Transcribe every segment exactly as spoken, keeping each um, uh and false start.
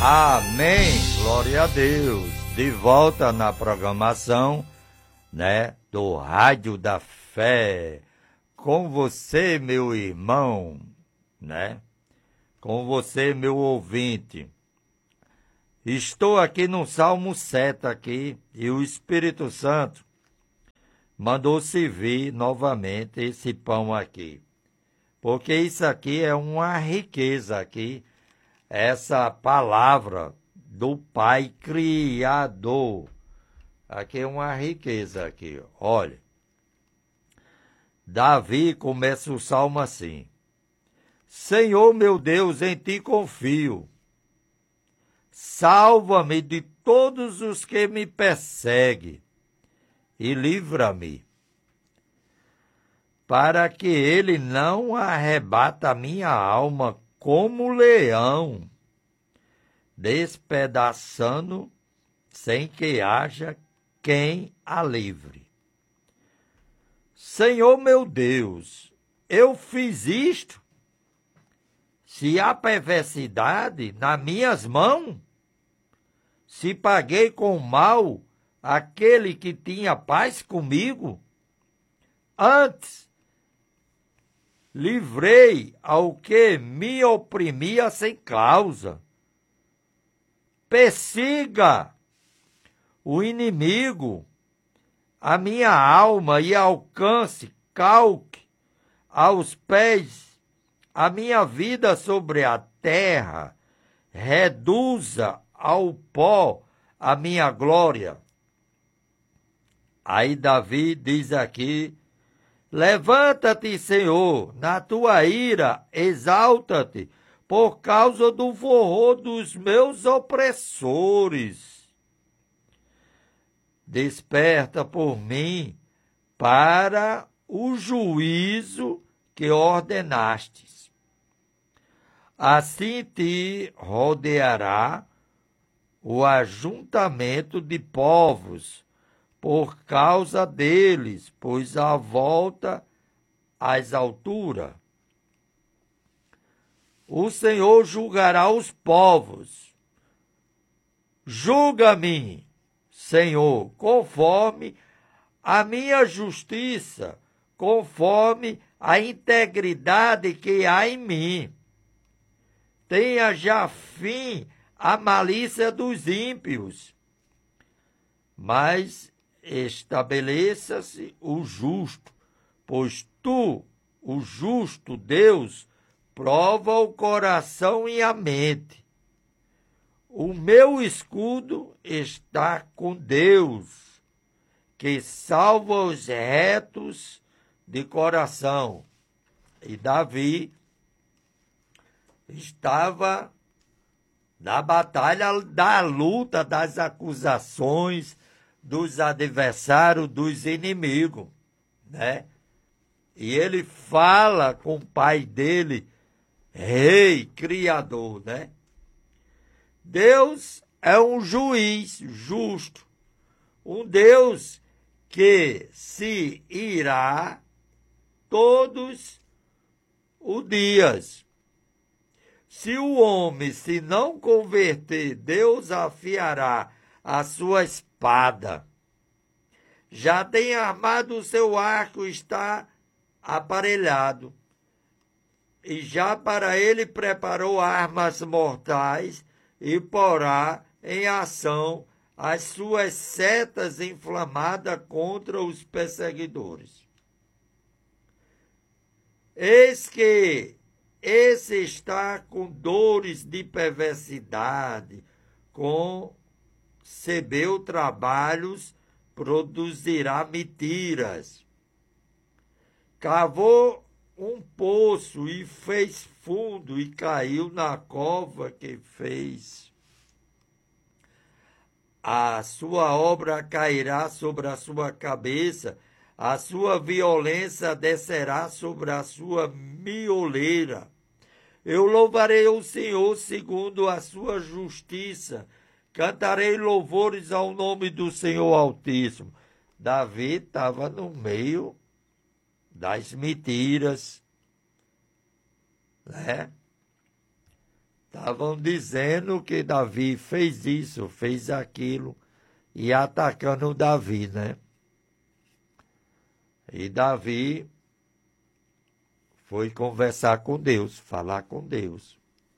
Amém, glória a Deus. De volta na programação, né, do Rádio da Fé. Com você, meu irmão, né? Com você, meu ouvinte. Estou aqui no Salmo sete aqui, e o Espírito Santo mandou servir novamente esse pão aqui. Porque isso aqui é uma riqueza aqui, essa palavra do Pai Criador. Aqui é uma riqueza aqui, olha. Davi começa o salmo assim: Senhor meu Deus, em ti confio. Salva-me de todos os que me perseguem e livra-me, para que ele não arrebata a minha alma como leão, despedaçando sem que haja quem a livre. Senhor meu Deus, eu fiz isto. Se há perversidade nas minhas mãos, se paguei com mal aquele que tinha paz comigo, antes livrei ao que me oprimia sem causa. Persiga o inimigo a minha alma e alcance, calque aos pés a minha vida sobre a terra, reduza ao pó a minha glória. Aí Davi diz aqui: levanta-te, Senhor, na tua ira, exalta-te, por causa do horror dos meus opressores. Desperta por mim para o juízo que ordenastes. Assim te rodeará o ajuntamento de povos, por causa deles, pois a volta às alturas. O Senhor julgará os povos. Julga-me, Senhor, conforme a minha justiça, conforme a integridade que há em mim. Tenha já fim a malícia dos ímpios, mas estabeleça-se o justo, pois tu, o justo Deus, prova o coração e a mente. O meu escudo está com Deus, que salva os retos de coração. E Davi estava na batalha da luta, das acusações, dos adversários, dos inimigos, né? E ele fala com o pai dele, Rei, Criador, né? Deus é um juiz justo, um Deus que se irá todos os dias. Se o homem se não converter, Deus afiará a sua espada. Já tem armado o seu arco, está aparelhado. E já para ele preparou armas mortais e porá em ação as suas setas inflamadas contra os perseguidores. Eis que esse está com dores de perversidade, concebeu trabalhos, produzirá mentiras. Cavou um poço e fez fundo e caiu na cova que fez. A sua obra cairá sobre a sua cabeça, a sua violência descerá sobre a sua mioleira. Eu louvarei o Senhor segundo a sua justiça, cantarei louvores ao nome do Senhor Altíssimo. Davi estava no meio das mentiras, né? estavam dizendo que Davi fez isso, fez aquilo, e atacando Davi, né? E Davi foi conversar com Deus, falar com Deus.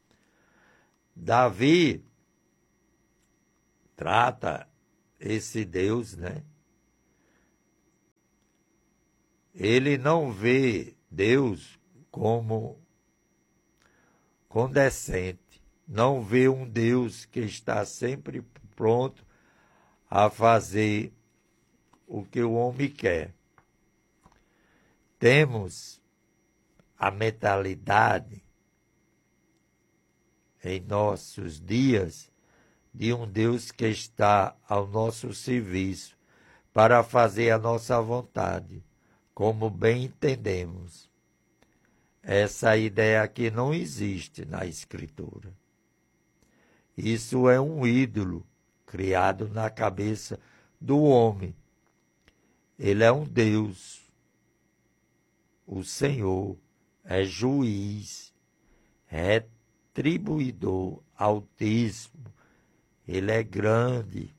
Davi trata esse Deus, né? Ele não vê Deus como condescende, não vê um Deus que está sempre pronto a fazer o que o homem quer. Temos a mentalidade em nossos dias de um Deus que está ao nosso serviço para fazer a nossa vontade, como bem entendemos. Essa ideia aqui não existe na Escritura. Isso é um ídolo criado na cabeça do homem. Ele é um Deus. O Senhor é juiz, é retribuidor, altíssimo. Ele é grande.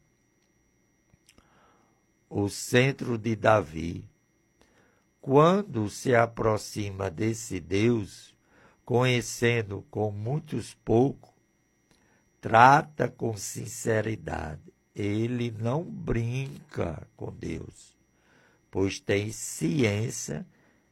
O centro de Davi. Quando se aproxima desse Deus, conhecendo com muitos poucos, trata com sinceridade. Ele não brinca com Deus, pois tem ciência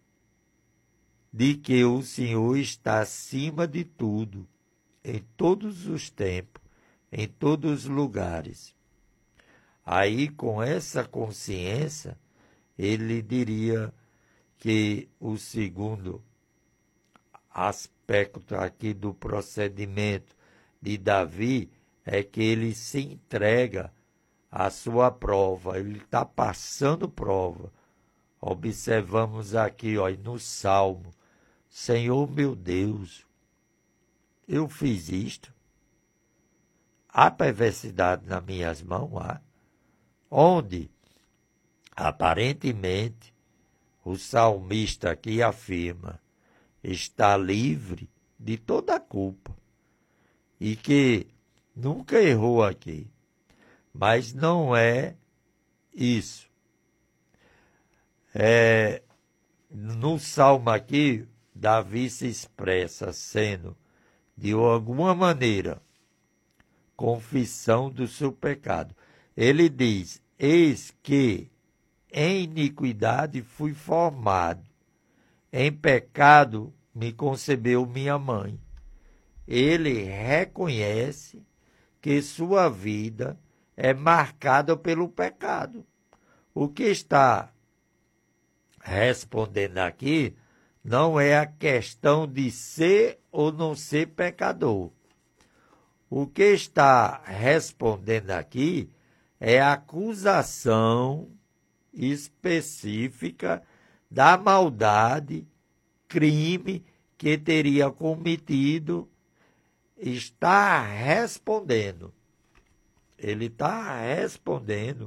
de que o Senhor está acima de tudo, em todos os tempos, em todos os lugares. Aí, com essa consciência, ele diria que o segundo aspecto aqui do procedimento de Davi é que ele se entrega à sua prova, ele está passando prova. Observamos aqui, ó, no Salmo, Senhor meu Deus, eu fiz isto. Há perversidade nas minhas mãos, há. Onde, aparentemente, o salmista aqui afirma, está livre de toda a culpa e que nunca errou aqui. Mas não é isso. É, no Salmo aqui, Davi se expressa sendo, de alguma maneira, confissão do seu pecado. Ele diz, eis que em iniquidade fui formado, em pecado me concebeu minha mãe. Ele reconhece que sua vida é marcada pelo pecado. O que está respondendo aqui não é a questão de ser ou não ser pecador. O que está respondendo aqui é a acusação específica da maldade, crime que teria cometido. Está respondendo. Ele está respondendo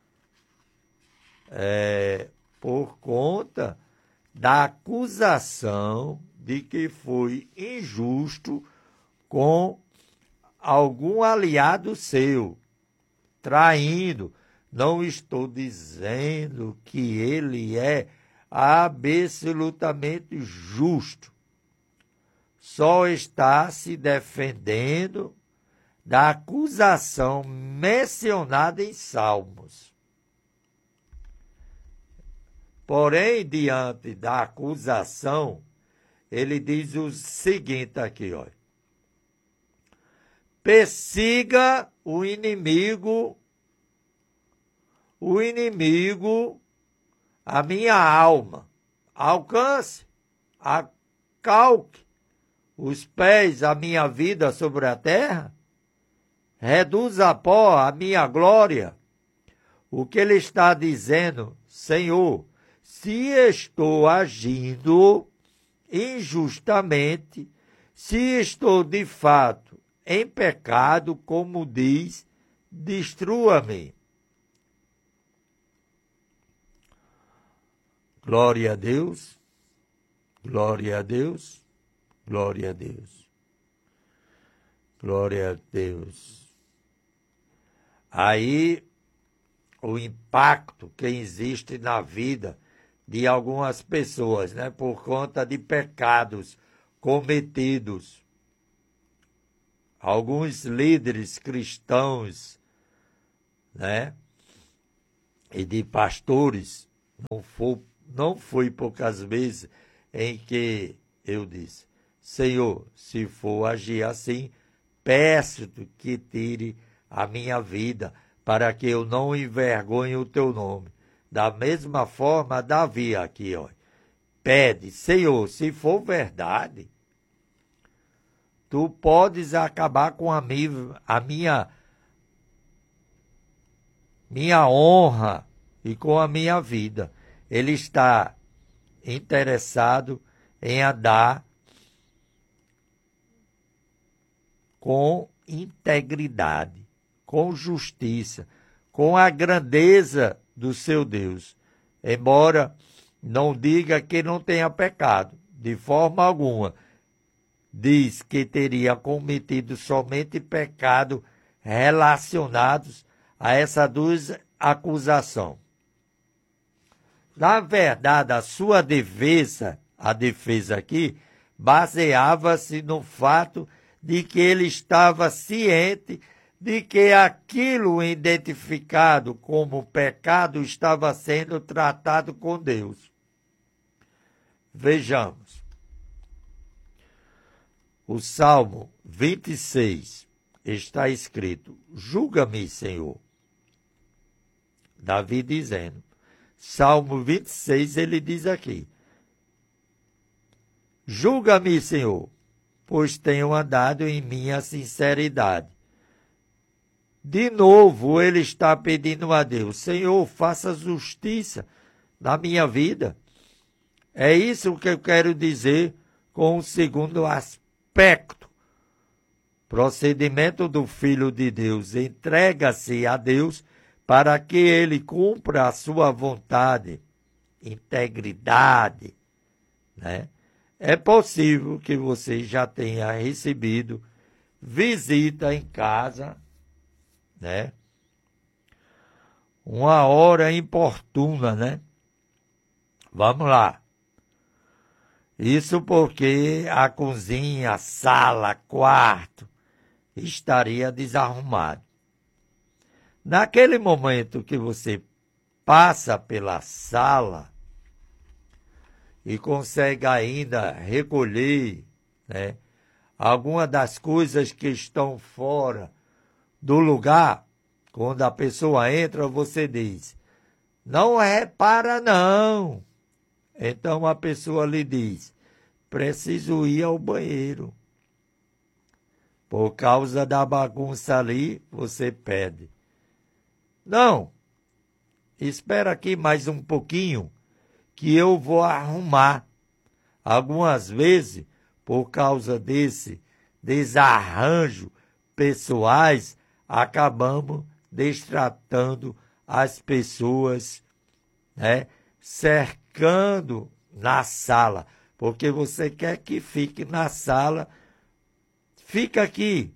é, por conta da acusação de que foi injusto com algum aliado seu, traindo. Não estou dizendo que ele é absolutamente justo. Só está se defendendo da acusação mencionada em Salmos. Porém, diante da acusação, ele diz o seguinte aqui, olha. Persiga o inimigo, o inimigo, a minha alma. Alcance, acalque os pés a minha vida sobre a terra. Reduza a pó a minha glória. O que ele está dizendo, Senhor, se estou agindo injustamente, se estou de fato em pecado, como diz, destrua-me. Glória a Deus, glória a Deus, glória a Deus. Glória a Deus. Aí, o impacto que existe na vida de algumas pessoas, né, por conta de pecados cometidos. Alguns líderes cristãos, né, e de pastores, não foi, não foi poucas vezes em que eu disse: Senhor, se for agir assim, peço-te que tire a minha vida, para que eu não envergonhe o teu nome. Da mesma forma, Davi aqui, ó, pede: Senhor, se for verdade, tu podes acabar com a minha, a minha, minha honra e com a minha vida. Ele está interessado em andar com integridade, com justiça, com a grandeza do seu Deus. Embora não diga que não tenha pecado, de forma alguma. Diz que teria cometido somente pecado relacionados a essa duas acusação. Na verdade, a sua defesa, a defesa aqui, baseava-se no fato de que ele estava ciente de que aquilo identificado como pecado estava sendo tratado com Deus. Vejamos. O Salmo vinte e seis está escrito: julga-me, Senhor. Davi dizendo. Salmo vinte e seis, ele diz aqui: julga-me, Senhor, pois tenho andado em minha sinceridade. De novo, ele está pedindo a Deus: Senhor, faça justiça na minha vida. É isso que eu quero dizer com o segundo aspecto. Procedimento do Filho de Deus: entrega-se a Deus para que ele cumpra a sua vontade, integridade, né? É possível que você já tenha recebido visita em casa, né? Uma hora importuna, né? Vamos lá. Isso porque a cozinha, a sala, quarto estaria desarrumado. Naquele momento que você passa pela sala e consegue ainda recolher, né, alguma das coisas que estão fora do lugar, quando a pessoa entra, você diz: não repara não. Então a pessoa lhe diz: preciso ir ao banheiro. Por causa da bagunça ali, você pede: não, espera aqui mais um pouquinho que eu vou arrumar. Algumas vezes, por causa desse desarranjo pessoais, acabamos destratando as pessoas, né, cercando na sala, porque você quer que fique na sala, fica aqui.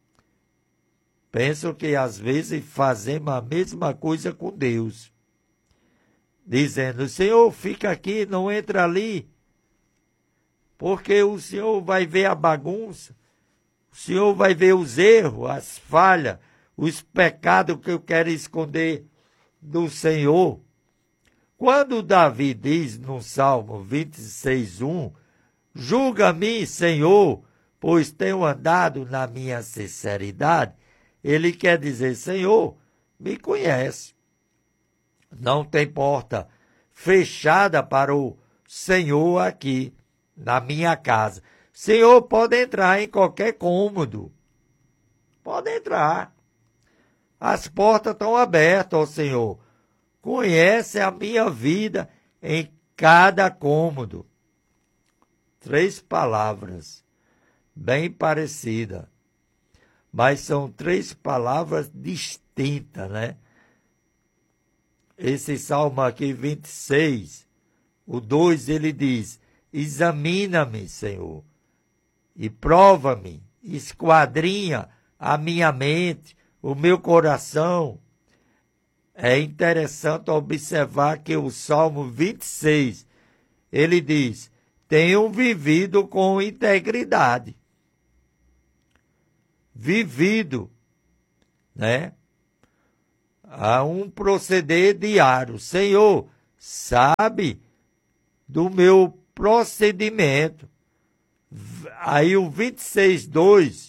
Penso que às vezes fazemos a mesma coisa com Deus, dizendo: Senhor, fica aqui, não entra ali, porque o Senhor vai ver a bagunça, o Senhor vai ver os erros, as falhas, os pecados que eu quero esconder do Senhor. Quando Davi diz no Salmo vinte e seis, um, julga-me, Senhor, pois tenho andado na minha sinceridade, ele quer dizer: Senhor, me conhece. Não tem porta fechada para o Senhor aqui na minha casa. Senhor, pode entrar em qualquer cômodo. Pode entrar. As portas estão abertas, ó Senhor. Conhece a minha vida em cada cômodo. Três palavras bem parecidas, mas são três palavras distintas, né? Esse salmo aqui, vinte e seis, o dois, ele diz: examina-me, Senhor, e prova-me, esquadrinha a minha mente, o meu coração, é interessante observar que o Salmo vinte e seis, ele diz, tenho vivido com integridade. Vivido, né? Há um proceder diário. Senhor, sabe do meu procedimento. Aí o vinte e seis, dois,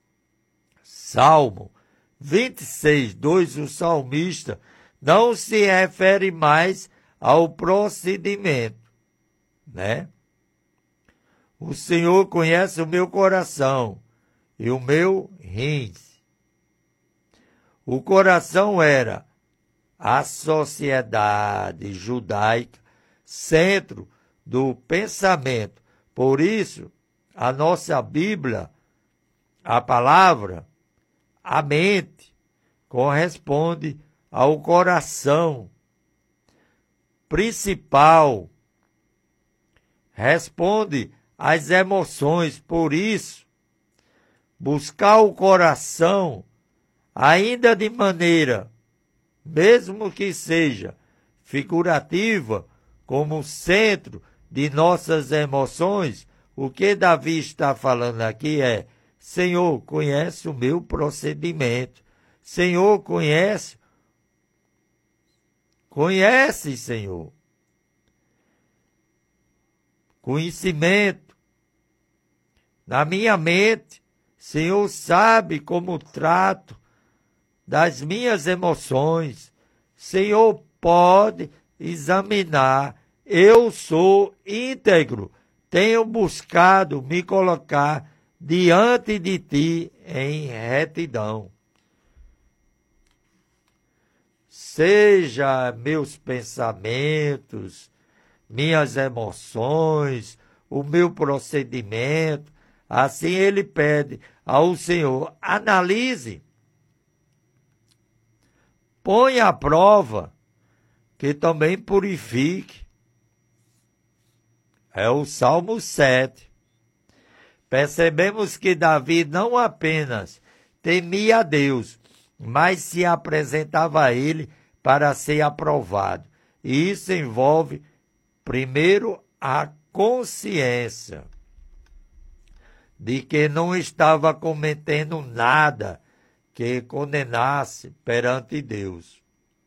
Salmo vinte e seis, dois, o salmista não se refere mais ao procedimento, né? O Senhor conhece o meu coração e o meu rins. O coração era a sociedade judaica, centro do pensamento. Por isso, a nossa Bíblia, a palavra, a mente, corresponde ao coração principal, responde às emoções. Por isso, buscar o coração, ainda de maneira, mesmo que seja figurativa, como centro de nossas emoções, o que Davi está falando aqui é, Senhor, conhece o meu procedimento. Senhor, conhece. Conhece, Senhor. Conhecimento. Na minha mente, Senhor sabe como trato das minhas emoções. Senhor pode examinar. Eu sou íntegro. Tenho buscado me colocar diante de ti em retidão. Seja meus pensamentos, minhas emoções, o meu procedimento. Assim ele pede ao Senhor, analise, ponha à prova, que também purifique. É o Salmo sete. Percebemos que Davi não apenas temia a Deus, mas se apresentava a ele para ser aprovado. E isso envolve, primeiro, a consciência de que não estava cometendo nada que condenasse perante Deus.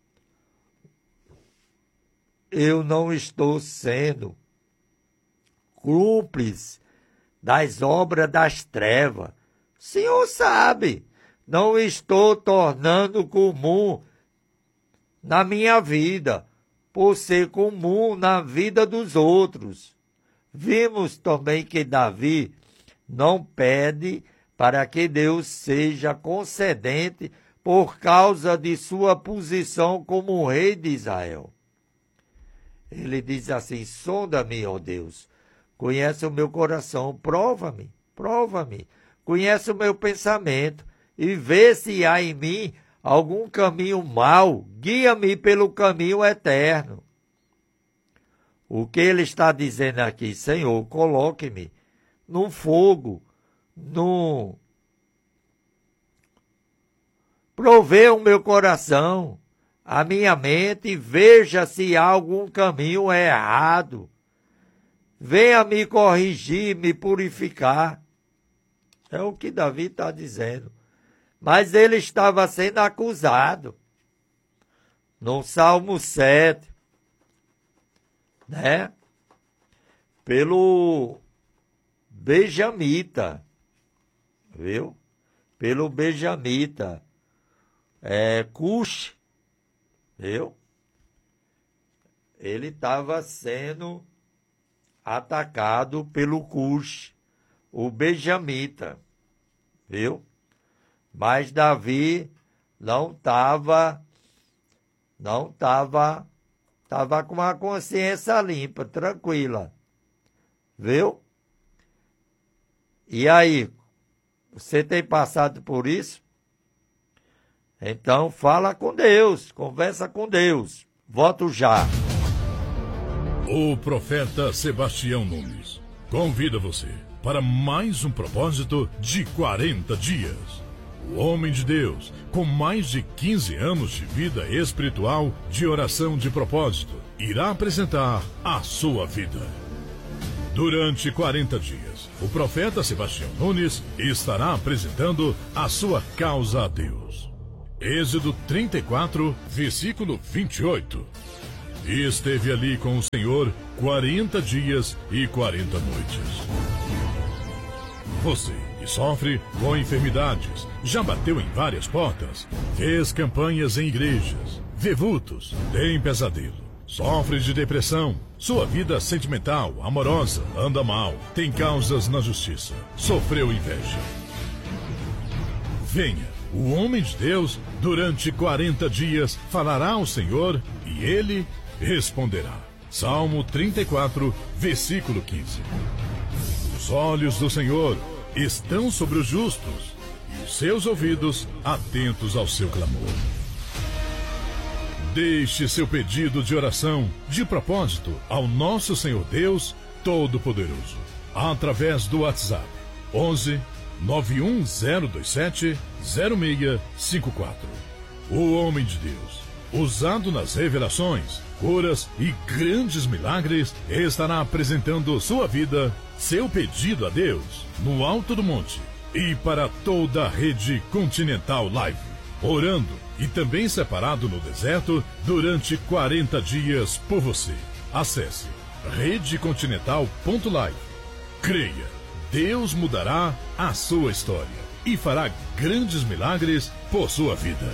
Eu não estou sendo cúmplice das obras das trevas. O Senhor sabe, não estou tornando comum na minha vida, por ser comum na vida dos outros. Vimos também que Davi não pede para que Deus seja concedente por causa de sua posição como rei de Israel. Ele diz assim, sonda-me, ó Deus, conhece o meu coração, prova-me, prova-me, conhece o meu pensamento e vê se há em mim algum caminho mau, guia-me pelo caminho eterno. O que ele está dizendo aqui, Senhor, coloque-me no fogo, no... Provê o meu coração, a minha mente e veja se há algum caminho errado. Venha me corrigir, me purificar. É o que Davi está dizendo. Mas ele estava sendo acusado. No Salmo sete, né? Pelo Benjamita, viu? Pelo Benjamita, é, Cush, viu? Ele estava sendo atacado pelo Cush, o Benjamita, viu? Mas Davi não estava, não estava, estava com a consciência limpa, tranquila, viu? E aí, você tem passado por isso? Então fala com Deus, conversa com Deus. Voto já. O profeta Sebastião Nunes convida você para mais um propósito de quarenta dias. O homem de Deus, com mais de quinze anos de vida espiritual, de oração de propósito, irá apresentar a sua vida. Durante quarenta dias, o profeta Sebastião Nunes estará apresentando a sua causa a Deus. Êxodo trinta e quatro, versículo vinte e oito. E esteve ali com o Senhor quarenta dias e quarenta noites. Você que sofre com enfermidades, já bateu em várias portas, fez campanhas em igrejas, vê vultos, tem pesadelo, sofre de depressão, sua vida sentimental, amorosa, anda mal, tem causas na justiça, sofreu inveja. Venha, o homem de Deus, durante quarenta dias, falará ao Senhor e ele responderá. Salmo trinta e quatro, versículo quinze. Os olhos do Senhor estão sobre os justos e os seus ouvidos atentos ao seu clamor. Deixe seu pedido de oração, de propósito, ao nosso Senhor Deus Todo-Poderoso, através do WhatsApp onze, nove um zero dois sete, zero seis cinco quatro. O homem de Deus, usado nas revelações, curas e grandes milagres, estará apresentando sua vida, seu pedido a Deus, no alto do monte e para toda a rede Continental Live, orando e também separado no deserto durante quarenta dias por você. Acesse rede continental ponto live. Creia, Deus mudará a sua história e fará grandes milagres por sua vida.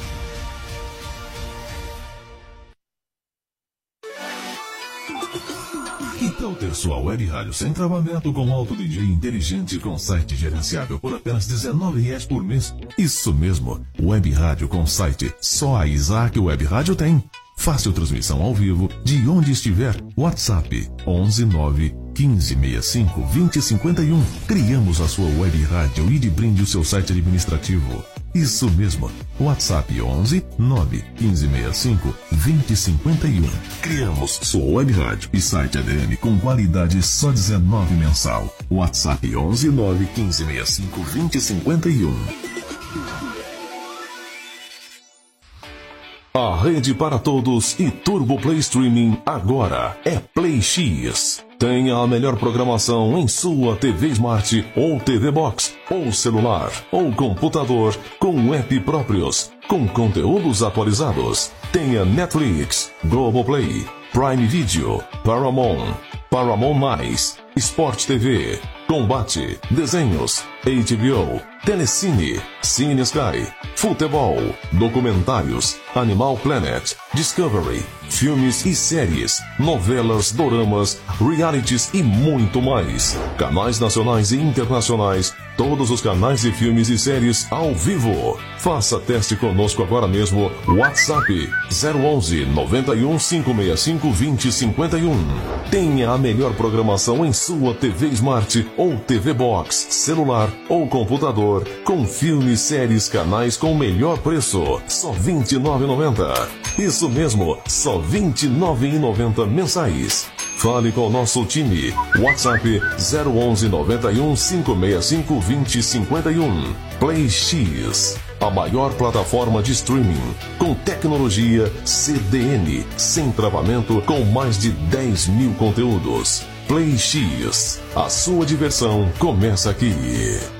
Que tal ter sua web rádio sem travamento com alto D J inteligente com site gerenciável por apenas dezenove reais por mês? Isso mesmo, web rádio com site. Só a Isaac Web Rádio tem. Fácil transmissão ao vivo de onde estiver. WhatsApp onze nove quinze sessenta e cinco vinte cinquenta e um. Criamos a sua web rádio e de brinde o seu site administrativo. Isso mesmo, WhatsApp onze nove quinze sessenta e cinco vinte cinquenta e um. Criamos sua web rádio e site A D M com qualidade só dezenove mensal. WhatsApp onze nove quinze sessenta e cinco vinte cinquenta e um. A rede para todos e Turbo Play Streaming agora é Play X. Tenha a melhor programação em sua T V Smart ou T V Box, ou celular, ou computador, com app próprios, com conteúdos atualizados. Tenha Netflix, Globoplay, Prime Video, Paramount, Paramount Mais, Sport T V, Combate, Desenhos, H B O, Telecine, Cine Sky, Futebol, Documentários, Animal Planet, Discovery, filmes e séries, novelas, doramas, realities e muito mais. Canais nacionais e internacionais, todos os canais de filmes e séries ao vivo. Faça teste conosco agora mesmo. WhatsApp zero onze noventa e um cinco sessenta e cinco vinte cinquenta e um. Tenha a melhor programação em sua T V Smart ou T V Box, celular ou computador, com filmes, séries, canais com o melhor preço, só vinte e nove reais e noventa centavos. Isso mesmo, só vinte e nove reais e noventa centavos mensais. Fale com o nosso time. WhatsApp zero onze noventa e um cinco sessenta e cinco vinte cinquenta e um. Play X, a maior plataforma de streaming com tecnologia C D N, sem travamento, com mais de dez mil conteúdos. Play X, a sua diversão começa aqui.